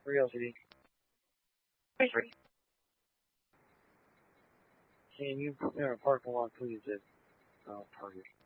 Real city. Where's Reese? Can you in a parking lot, please? I'll park it.